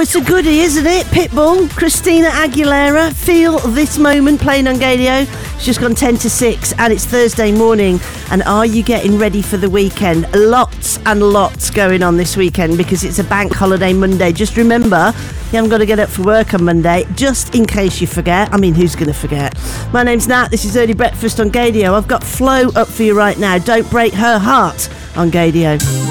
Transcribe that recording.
it's a goodie, isn't it? Pitbull, Christina Aguilera, Feel This Moment, playing on Gaydio. It's just gone 10 to 6 and it's Thursday morning. And are you getting ready for the weekend? Lots and lots going on this weekend because it's a bank holiday Monday. Just remember, you haven't got to get up for work on Monday, just in case you forget. I mean, who's going to forget? My name's Nat. This is Early Breakfast on Gaydio. I've got Flo up for you right now. Don't Break Her Heart on Gaydio.